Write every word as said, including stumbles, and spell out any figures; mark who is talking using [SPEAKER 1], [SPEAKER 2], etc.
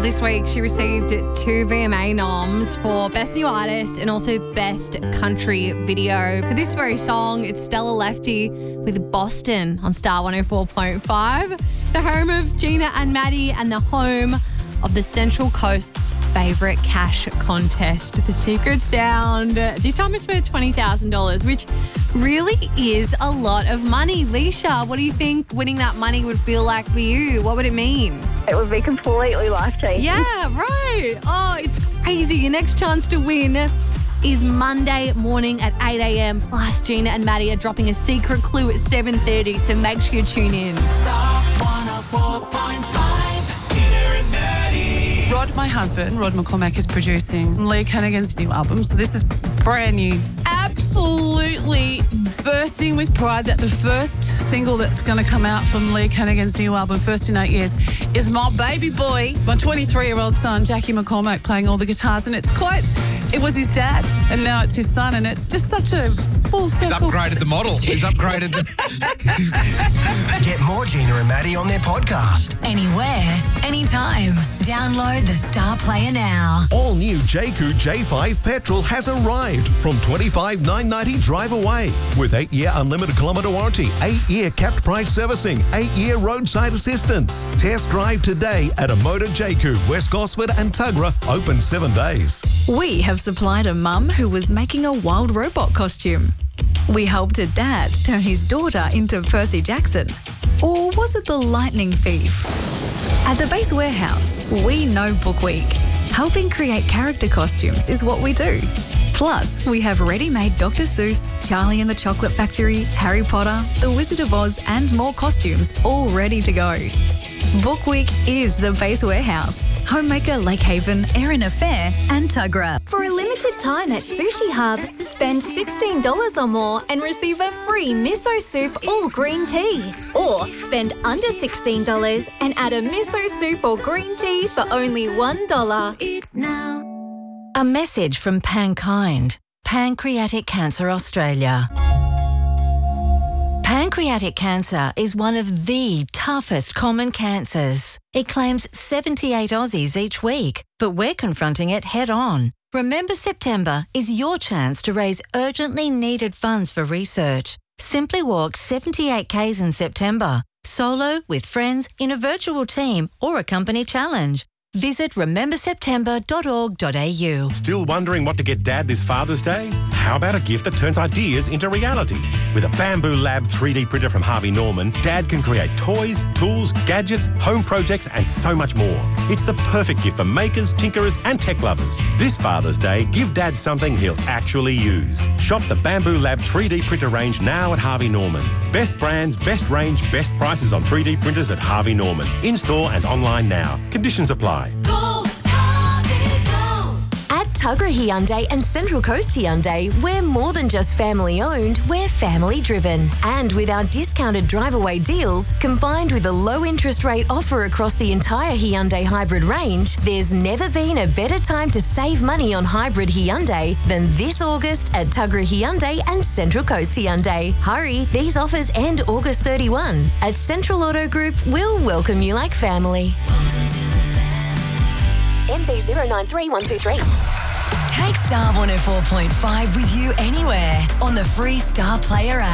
[SPEAKER 1] this week she received two V M A noms for Best New Artist and also Best Country Video. For this very song, it's Stella Lefty with Boston on Star one oh four point five, the home of Gina and Maddie and the home of the Central Coast's favourite cash contest, The Secret Sound. This time it's for twenty thousand dollars, which really is a lot of money. Leisha, what do you think winning that money would feel like for you? What would it mean?
[SPEAKER 2] It would be completely life-changing.
[SPEAKER 1] Yeah, right. Oh, it's crazy. Your next chance to win is Monday morning at eight a.m. Plus, Gina and Maddie are dropping a secret clue at seven thirty, so make sure you tune in.
[SPEAKER 3] Star one oh four point five, Gina and Maddie.
[SPEAKER 4] Rod, my husband, Rod McCormack, is producing Lee Kanigan's new album, so this is brand new. Absolutely bursting with pride that the first single that's going to come out from Lee Kanigan's new album, first in eight years, is my baby boy, my twenty-three-year-old son, Jackie McCormack, playing all the guitars. And it's quite, it was his dad, and now it's his son, and it's just such a full circle.
[SPEAKER 5] He's upgraded the model. He's upgraded the...
[SPEAKER 6] Get more Gina and Maddie on their podcast.
[SPEAKER 7] Anywhere, anytime. Download the Star Player now.
[SPEAKER 8] All new J Q J five petrol has arrived from twenty-five thousand nine hundred ninety drive away with eight-year unlimited kilometre warranty, eight-year capped price servicing, eight-year roadside assistance. Test drive today at a Motor J Q, West Gosford and Tuggerah, open seven days.
[SPEAKER 9] We have supplied a mum who was making a wild robot costume. We helped a dad turn his daughter into Percy Jackson. Or was it the lightning thief? At the Base Warehouse, we know Book Week. Helping create character costumes is what we do. Plus, we have ready-made Doctor Seuss, Charlie and the Chocolate Factory, Harry Potter, The Wizard of Oz and more costumes all ready to go. Book Week is the Base Warehouse, Homemaker, Lake Haven, Erin Affair and Tuggerah.
[SPEAKER 10] For a limited time at Sushi Hub, spend sixteen dollars or more and receive a free miso soup or green tea. Or spend under sixteen dollars and add a miso soup or green tea for only one dollar.
[SPEAKER 7] A message from Pankind, Pancreatic Cancer Australia. Pancreatic cancer is one of the toughest common cancers. It claims seventy-eight Aussies each week, but we're confronting it head on. Remember September is your chance to raise urgently needed funds for research. Simply walk seventy-eight kays in September, solo, with friends, in a virtual team or a company challenge. Visit remember september dot org dot a u.
[SPEAKER 11] Still wondering what to get Dad this Father's Day? How about a gift that turns ideas into reality? With a Bamboo Lab three D printer from Harvey Norman, Dad can create toys, tools, gadgets, home projects and so much more. It's the perfect gift for makers, tinkerers and tech lovers. This Father's Day, give Dad something he'll actually use. Shop the Bamboo Lab three D printer range now at Harvey Norman. Best brands, best range, best prices on three D printers at Harvey Norman. In-store and online now. Conditions apply.
[SPEAKER 3] Go, Harvey, go.
[SPEAKER 12] At Tuggerah Hyundai and Central Coast Hyundai, we're more than just family owned, we're family driven. And with our discounted drive-away deals, combined with a low interest rate offer across the entire Hyundai hybrid range, there's never been a better time to save money on hybrid Hyundai than this August at Tuggerah Hyundai and Central Coast Hyundai. Hurry, these offers end August thirty-first. At Central Auto Group, we'll welcome you like family. M D zero nine three one two three.
[SPEAKER 7] Take Star one oh four point five with you anywhere on the free Star Player app.